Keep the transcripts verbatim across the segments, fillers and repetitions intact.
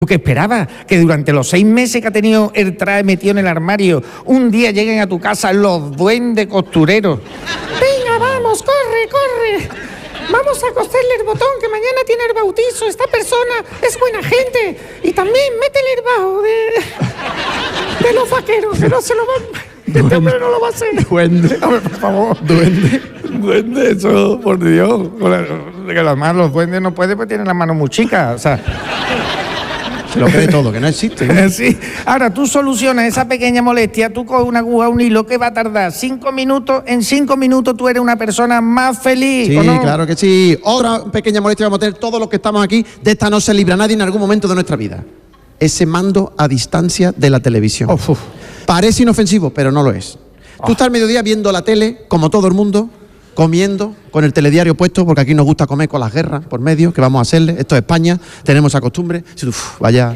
¿Qué esperabas? ¿Que durante los seis meses que ha tenido el traje metido en el armario, un día lleguen a tu casa los duendes costureros? Venga, vamos, corre, corre. Vamos a coserle el botón, que mañana tiene el bautizo. Esta persona es buena gente. Y también métele el bajo de, de los vaqueros, que no se lo van... Este hombre no lo va a hacer. Duende, a ver, por favor. Duende, duende, eso, por Dios. Que las manos, los duendes no pueden, pues tienen las manos muy chicas, o sea... Lo que de todo, que no existe. ¿eh? Sí. Ahora, tú solucionas esa pequeña molestia, tú coges una aguja, un hilo, que va a tardar cinco minutos, en cinco minutos tú eres una persona más feliz, Sí, ¿o no? claro que sí. Otra pequeña molestia vamos a tener todos los que estamos aquí. De esta no se libra nadie en algún momento de nuestra vida. Ese mando a distancia de la televisión. Uf, uf. Parece inofensivo, pero no lo es. Oh. Tú estás al mediodía viendo la tele, como todo el mundo, comiendo, con el telediario puesto, porque aquí nos gusta comer con las guerras por medio, que vamos a hacerle. Esto es España, tenemos esa costumbre. Uf, vaya...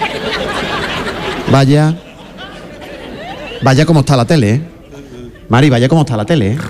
Vaya... Vaya cómo está la tele, ¿eh? Mari, vaya cómo está la tele, ¿eh?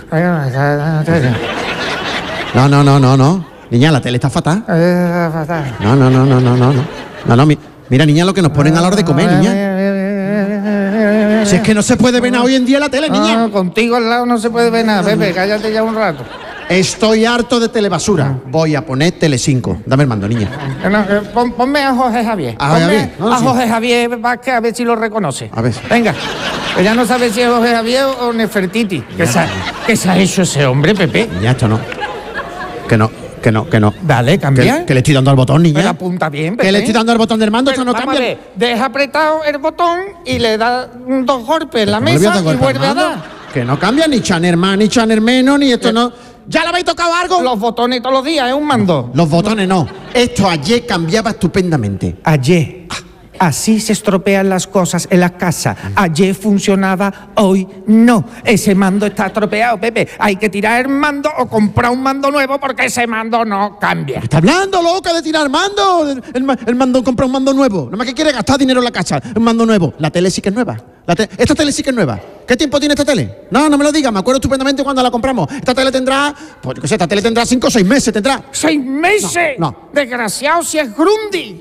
No, no, no, no, no. Niña, la tele está fatal. No, no, no, no, no, no. No, no, mi- mira, niña, lo que nos ponen a la hora de comer, niña. Si es que no se puede ver nada hoy en día la tele, niña. No, contigo al lado no se puede ver nada, Pepe, cállate ya un rato. Estoy harto de telebasura. Voy a poner Telecinco. Dame el mando, niña. Eh, no, eh, pon- ponme a Jorge Javier. A Jorge Ponme Javier, no, a sí. Jorge Javier Vázquez, a ver si lo reconoce. A ver. Venga, que ya no sabe si es Jorge Javier o Nefertiti. ¿Qué se, ha, ¿Qué se ha hecho ese hombre, Pepe? Niña, esto no. Que no, que no, que no. Dale, cambia. Que, que le estoy dando al botón, Pero niña. apunta bien, Pepe. Que le estoy dando al botón del mando, esto no Vamos a cambia. ver, deja apretado el botón y le da dos golpes en la ¿Cómo le voy a mesa dar y golpe al vuelve a mando? dar. Que no cambia ni Chaner más, ni Chaner menos, ni esto no. ¿Ya le habéis tocado algo? Los botones todos los días, es un mando. Los botones no. Esto ayer cambiaba estupendamente. Ayer. Así se estropean las cosas en la casa. Ayer funcionaba, hoy no. Ese mando está estropeado, Pepe. Hay que tirar el mando o comprar un mando nuevo porque ese mando no cambia. ¿Está hablando, loca, de tirar mando? El, el ma- el mando, compra un mando nuevo. Nada más que quiere gastar dinero en la casa. Un mando nuevo. La tele sí que es nueva. La te- esta tele sí que es nueva. ¿Qué tiempo tiene esta tele? No, no me lo diga. Me acuerdo estupendamente cuando la compramos. Esta tele tendrá, pues yo qué sé, esta tele tendrá cinco o seis meses, tendrá. ¡Seis meses! No, no. Desgraciado si es Grundy.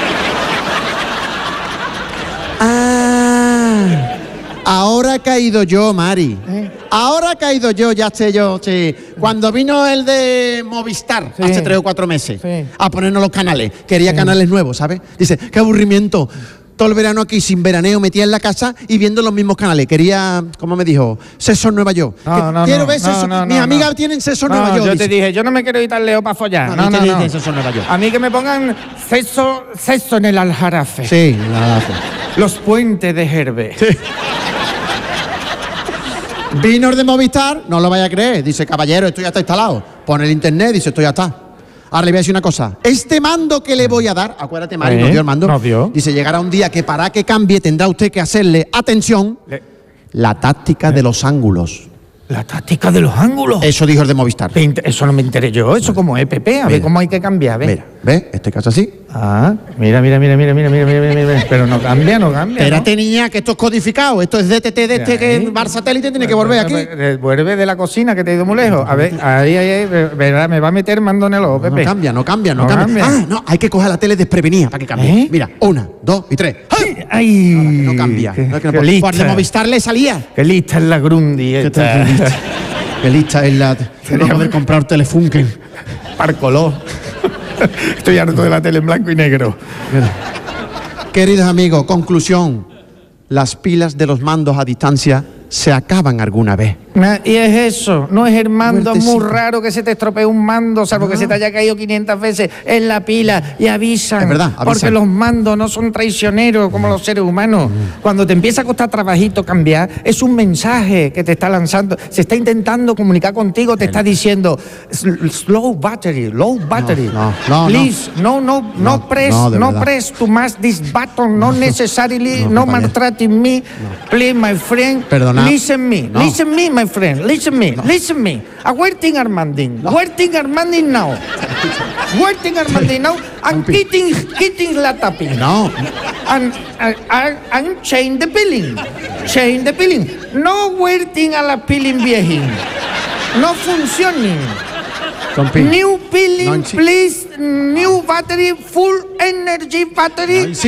Ah, ahora he caído yo, Mari. Ahora he caído yo, ya sé yo, sí. Cuando vino el de Movistar, Sí. hace tres o cuatro meses, Sí. a ponernos los canales, quería canales nuevos, ¿sabes? Dice, qué aburrimiento. Todo el verano aquí sin veraneo, metía en la casa y viendo los mismos canales. Quería, ¿cómo me dijo? Sexo Nueva York. No, Que- no, Quiero no, ver no, Sexo. no, Mis no, amigas no. tienen Sexo No, Nueva York. yo dice. te dije, yo no me quiero ir tan lejos para follar. No, No, no no, te no. dije Sexo Nueva York. A mí que me pongan sexo, sexo en el Aljarafe. Sí, la- Los puentes de Herbe. Vino el de Movistar, no lo vaya a creer. Dice, caballero, esto ya está instalado. Pone el internet, dice, esto ya está. Ahora le voy a decir una cosa. Este mando que le voy a dar, acuérdate, Mari, ¿Eh? nos dio el mando. Nos dio. Dice, llegará un día que para que cambie tendrá usted que hacerle, atención, Le- la táctica de los ángulos. La táctica de los ángulos. Eso dijo el de Movistar. Te inter- Eso no me enteré yo. ¿Eso cómo es, Pepe? A ver Mira. cómo hay que cambiar. Ve. Mira, ¿ves? Este caso así. Ah, mira, mira, mira, mira, mira, mira, mira, mira, mira. Pero no cambia, no cambia. Espérate, niña, que esto es codificado. Esto es D T T de este que Ahí. Bar Satélite tiene que volver aquí. Eh, Vuelve de la cocina, que te he ido muy lejos. A ver, ahí, ahí, ahí, verá, me va a meter mando en el ojo, No Pepe. cambia, no cambia, no, No cambia. cambia. Ah, no, hay que coger la tele desprevenida para que cambie. ¿Eh? Mira, una, dos y tres. ¡Ay! Ay, No cambia. Qué, No es que no qué puedo- lista. Por de Movistar le salía. Qué lista es la Grundy. ¿Qué esta. tal, qué lista? Qué lista es la... No poder comprar Telefunken. Parcoló. Estoy harto de la tele en blanco y negro. Queridos amigos, conclusión. Las pilas de los mandos a distancia se acaban alguna vez. Ah, Y es eso, no es el mando, es muy Fuertecito. raro que se te estropee un mando, salvo que se te haya caído quinientas veces en la pila y avisan. Es verdad, avisan. Porque los mandos no son traicioneros como los seres humanos. Cuando te empieza a costar trabajito cambiar, es un mensaje que te está lanzando. Se está intentando comunicar contigo, te está diciendo "S- slow battery, low battery. no, no, Please, no, no, no, No, press, no, de no verdad. press to mash this button, no, necessarily, no, no, compañero. maltreating me. Please, my friend, Perdona. listen me, No. listen me, my friend, listen me, listen me. A waiting Armanding, waiting Armanding now. Waiting Armanding now, and quitting, quitting la tapping. No. And, and, and, and change the peeling. Change the peeling. No waiting a la peeling viejing. No funcioning. Con pi. New peeling, No, en chi- please. New battery, full energy battery. No, en